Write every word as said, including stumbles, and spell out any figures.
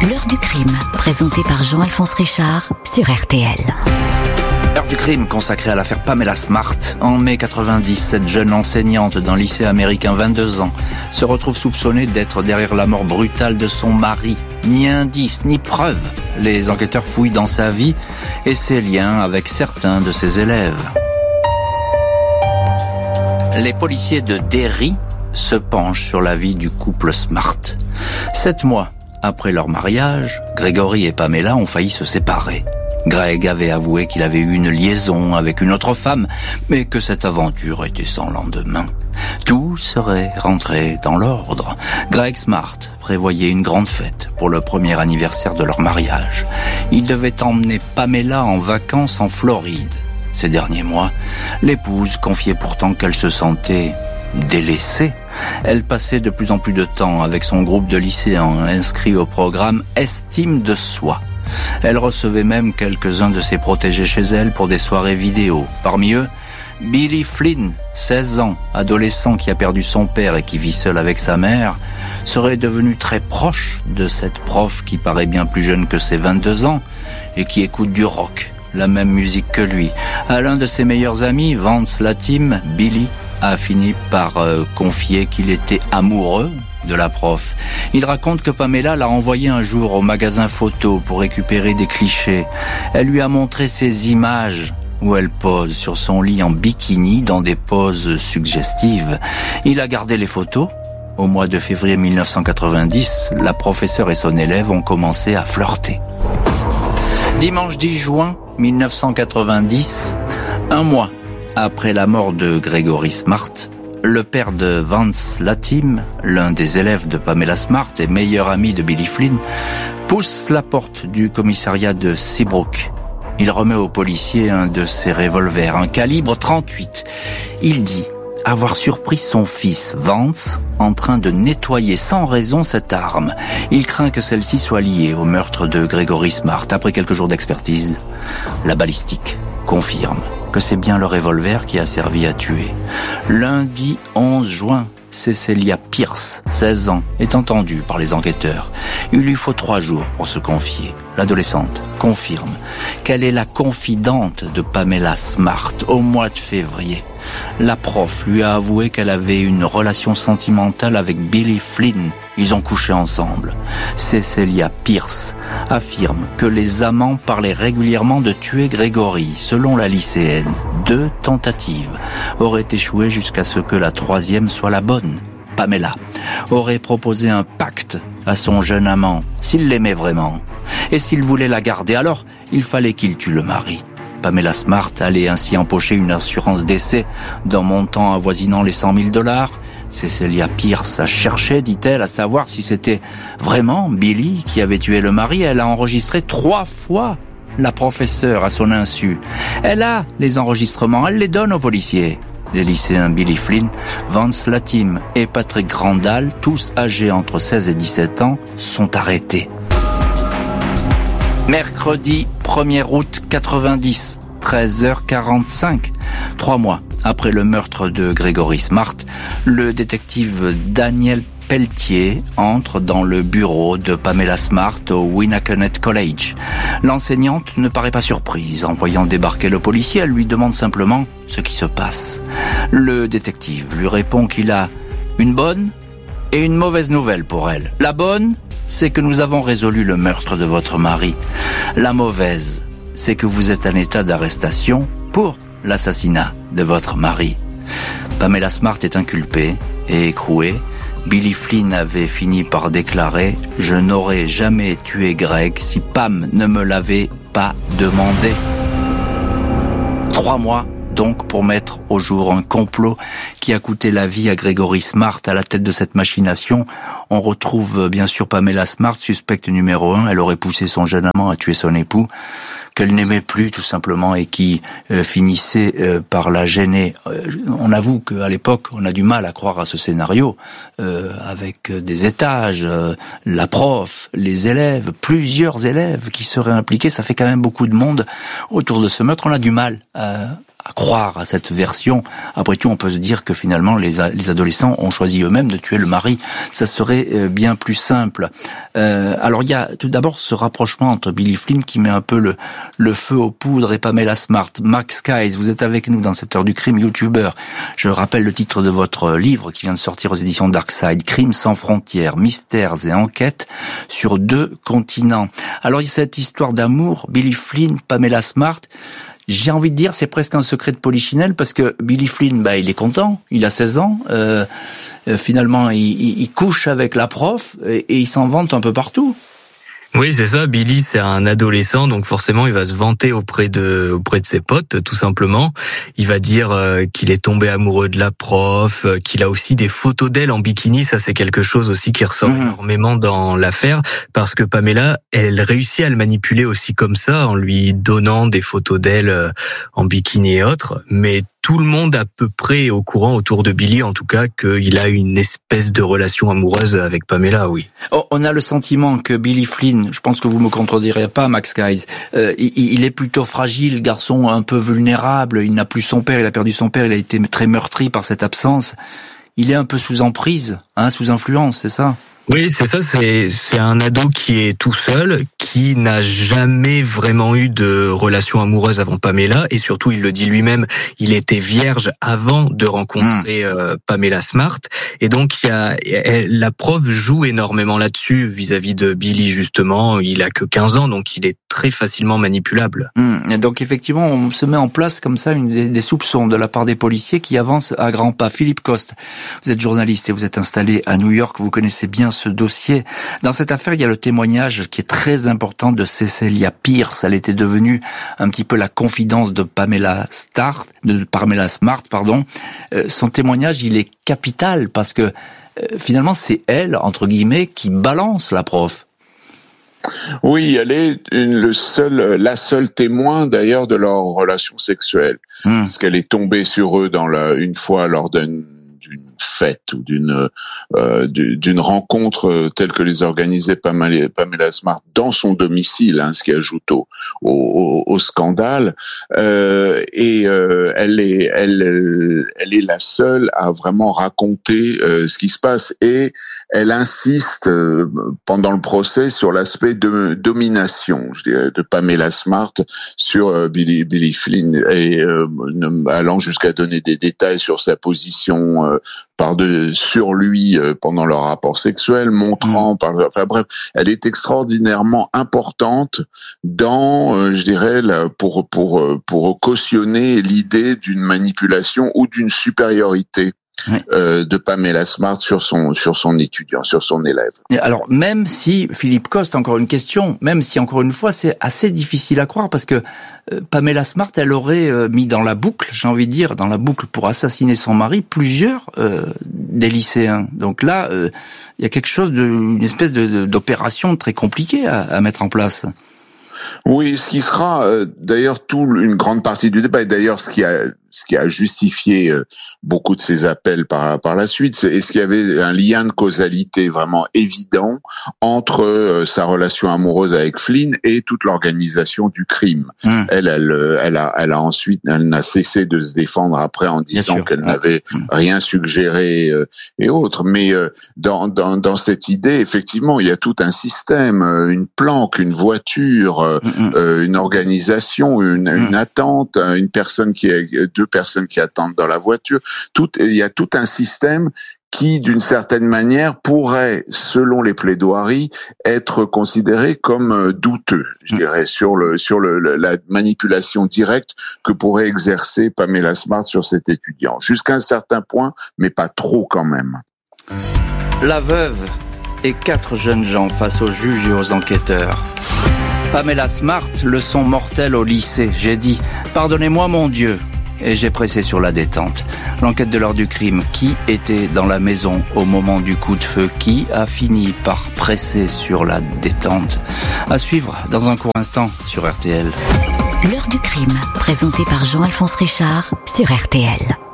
L'heure du crime, présenté par Jean-Alphonse Richard sur R T L. L'heure du crime consacrée à l'affaire Pamela Smart. En mai quatre-vingt-dix, cette jeune enseignante d'un lycée américain, vingt-deux ans, se retrouve soupçonnée d'être derrière la mort brutale de son mari. Ni indice, ni preuve. Les enquêteurs fouillent dans sa vie et ses liens avec certains de ses élèves. Les policiers de Derry se penchent sur la vie du couple Smart. Sept mois après leur mariage, Gregory et Pamela ont failli se séparer. Greg avait avoué qu'il avait eu une liaison avec une autre femme, mais que cette aventure était sans lendemain. Tout serait rentré dans l'ordre. Greg Smart prévoyait une grande fête pour le premier anniversaire de leur mariage. Il devait emmener Pamela en vacances en Floride. Ces derniers mois, l'épouse confiait pourtant qu'elle se sentait délaissée. Elle passait de plus en plus de temps avec son groupe de lycéens inscrits au programme Estime de soi. Elle recevait même quelques-uns de ses protégés chez elle pour des soirées vidéo. Parmi eux, Billy Flynn, seize ans, adolescent qui a perdu son père et qui vit seul avec sa mère, serait devenu très proche de cette prof qui paraît bien plus jeune que ses vingt-deux ans et qui écoute du rock, la même musique que lui. À l'un de ses meilleurs amis, Vance Latim, Billy a fini par euh, confier qu'il était amoureux de la prof. Il raconte que Pamela l'a envoyé un jour au magasin photo pour récupérer des clichés. Elle lui a montré ses images où elle pose sur son lit en bikini dans des poses suggestives. Il a gardé les photos. Au mois de février mille neuf cent quatre-vingt-dix, la professeure et son élève ont commencé à flirter. Dimanche dix juin mille neuf cent quatre-vingt-dix, un mois après la mort de Gregory Smart, le père de Vance Latim, l'un des élèves de Pamela Smart et meilleur ami de Billy Flynn, pousse la porte du commissariat de Seabrook. Il remet au policier un de ses revolvers, un calibre trente-huit. Il dit avoir surpris son fils, Vance, en train de nettoyer sans raison cette arme. Il craint que celle-ci soit liée au meurtre de Gregory Smart. Après quelques jours d'expertise, la balistique confirme que c'est bien le revolver qui a servi à tuer. Lundi onze juin, Cecilia Pierce, seize ans, est entendue par les enquêteurs. Il lui faut trois jours pour se confier. L'adolescente confirme qu'elle est la confidente de Pamela Smart au mois de février. La prof lui a avoué qu'elle avait une relation sentimentale avec Billy Flynn. Ils ont couché ensemble. Cecilia Pierce affirme que les amants parlaient régulièrement de tuer Gregory. Selon la lycéenne, deux tentatives auraient échoué jusqu'à ce que la troisième soit la bonne. Pamela aurait proposé un pacte à son jeune amant, s'il l'aimait vraiment. Et s'il voulait la garder, alors il fallait qu'il tue le mari. Pamela Smart allait ainsi empocher une assurance décès d'un montant avoisinant les cent mille dollars. Cecilia Pierce a cherché, dit-elle, à savoir si c'était vraiment Billy qui avait tué le mari. Elle a enregistré trois fois la professeure à son insu. Elle a les enregistrements, elle les donne aux policiers. Les lycéens Billy Flynn, Vance Latim et Patrick Grandal, tous âgés entre seize et dix-sept ans, sont arrêtés. Mercredi premier août quatre-vingt-dix, treize heures quarante-cinq, trois mois après le meurtre de Gregory Smart, le détective Daniel Pelletier entre dans le bureau de Pamela Smart au Winnacunnet College. L'enseignante ne paraît pas surprise. En voyant débarquer le policier, elle lui demande simplement ce qui se passe. Le détective lui répond qu'il a une bonne et une mauvaise nouvelle pour elle. La bonne, c'est que nous avons résolu le meurtre de votre mari. La mauvaise, c'est que vous êtes en état d'arrestation pour l'assassinat de votre mari. Pamela Smart est inculpée et écrouée. Billy Flynn avait fini par déclarer « Je n'aurais jamais tué Greg si Pam ne me l'avait pas demandé ». Trois mois donc pour mettre au jour un complot qui a coûté la vie à Gregory Smart. À la tête de cette machination, on retrouve bien sûr Pamela Smart, suspecte numéro un. Elle aurait poussé son jeune amant à tuer son époux, qu'elle n'aimait plus tout simplement et qui euh, finissait euh, par la gêner. Euh, on avoue qu'à l'époque, on a du mal à croire à ce scénario, euh, avec des étages, euh, la prof, les élèves, plusieurs élèves qui seraient impliqués. Ça fait quand même beaucoup de monde autour de ce meurtre. On a du mal à à croire à cette version. Après tout, on peut se dire que finalement, les, a, les adolescents ont choisi eux-mêmes de tuer le mari. Ça serait euh, bien plus simple. Euh, alors, il y a tout d'abord ce rapprochement entre Billy Flynn qui met un peu le, le feu aux poudres et Pamela Smart. Max Skies, vous êtes avec nous dans cette heure du crime, youtubeur. Je rappelle le titre de votre livre qui vient de sortir aux éditions Darkside, Crimes sans frontières, mystères et enquêtes sur deux continents. Alors, il y a cette histoire d'amour, Billy Flynn, Pamela Smart. J'ai envie de dire, c'est presque un secret de polichinelle parce que Billy Flynn, bah, il est content, il a seize ans, euh, euh, finalement, il, il, il couche avec la prof et, et il s'en vante un peu partout. Oui, c'est ça. Billy, c'est un adolescent, donc forcément, il va se vanter auprès de auprès de ses potes, tout simplement. Il va dire euh, qu'il est tombé amoureux de la prof, euh, qu'il a aussi des photos d'elle en bikini. Ça, c'est quelque chose aussi qui ressort mmh. énormément dans l'affaire, parce que Pamela, elle réussit à le manipuler aussi comme ça, en lui donnant des photos d'elle euh, en bikini et autres. Mais tout le monde à peu près est au courant autour de Billy, en tout cas, qu'il a une espèce de relation amoureuse avec Pamela, oui. Oh, on a le sentiment que Billy Flynn, je pense que vous me contredirez pas, Max Skies, euh, il, il est plutôt fragile, garçon un peu vulnérable, il n'a plus son père, il a perdu son père, il a été très meurtri par cette absence. Il est un peu sous emprise, hein, sous influence, c'est ça ? Oui, c'est ça, c'est c'est un ado qui est tout seul, qui n'a jamais vraiment eu de relation amoureuse avant Pamela, et surtout, il le dit lui-même, il était vierge avant de rencontrer mmh. euh, Pamela Smart, et donc il y a la prof joue énormément là-dessus vis-à-vis de Billy, justement. Il a que quinze ans, donc il est très facilement manipulable. Mmh. Donc effectivement, on se met en place comme ça une des, des soupçons de la part des policiers qui avancent à grands pas. Philippe Coste, vous êtes journaliste et vous êtes installé à New York, vous connaissez bien ce dossier. Dans cette affaire, il y a le témoignage qui est très important de Cecelia Pierce. Elle était devenue un petit peu la confidence de Pamela Start, de Pamela Smart, pardon. Euh, son témoignage, il est capital parce que euh, finalement, c'est elle, entre guillemets, qui balance la prof. Oui, elle est une, le seul, la seule témoin d'ailleurs de leur relation sexuelle, mmh. parce qu'elle est tombée sur eux dans la, une fois lors d'une d'une fête ou d'une euh, d'une rencontre telle que les organisait Pamela, Pamela Smart dans son domicile, hein, ce qui ajoute au, au, au scandale. Euh, et euh, elle est elle elle est la seule à vraiment raconter euh, ce qui se passe, et elle insiste euh, pendant le procès sur l'aspect de domination, je dirais, de Pamela Smart sur euh, Billy Billy Flynn, et euh, allant jusqu'à donner des détails sur sa position euh, par de sur lui euh, pendant leur rapport sexuel, montrant mmh. par enfin bref, elle est extraordinairement importante dans euh, je dirais là, pour pour pour cautionner l'idée d'une manipulation ou d'une supériorité. Oui. Euh, de Pamela Smart sur son sur son étudiant, sur son élève. Et alors même si Philippe Coste, encore une question, même si encore une fois c'est assez difficile à croire parce que euh, Pamela Smart, elle aurait euh, mis dans la boucle, j'ai envie de dire, dans la boucle pour assassiner son mari plusieurs euh, des lycéens. Donc là, il euh, y a quelque chose de, une espèce de, de d'opération très compliquée à, à mettre en place. Oui, ce qui sera euh, d'ailleurs tout une grande partie du débat, et d'ailleurs ce qui a ce qui a justifié euh, beaucoup de ces appels par par la suite, c'est est-ce qu'il y avait un lien de causalité vraiment évident entre euh, sa relation amoureuse avec Flynn et toute l'organisation du crime. Mmh. Elle, elle, elle a, elle a ensuite, elle n'a cessé de se défendre après en disant qu'elle mmh. n'avait mmh. rien suggéré euh, et autres. Mais euh, dans dans dans cette idée, effectivement, il y a tout un système, euh, une planque, une voiture, euh, mmh. euh, une organisation, une, mmh. une attente, une personne qui est deux personnes qui attendent dans la voiture. Tout, il y a tout un système qui, d'une certaine manière, pourrait, selon les plaidoiries, être considéré comme douteux, je dirais, sur le sur le, la manipulation directe que pourrait exercer Pamela Smart sur cet étudiant, jusqu'à un certain point, mais pas trop quand même. La veuve et quatre jeunes gens face aux juges et aux enquêteurs. Pamela Smart, leçon mortelle au lycée. J'ai dit, pardonnez-moi mon Dieu. Et j'ai pressé sur la détente. L'enquête de l'heure du crime. Qui était dans la maison au moment du coup de feu? Qui a fini par presser sur la détente? À suivre dans un court instant sur R T L. L'heure du crime, présenté par Jean-Alphonse Richard sur R T L.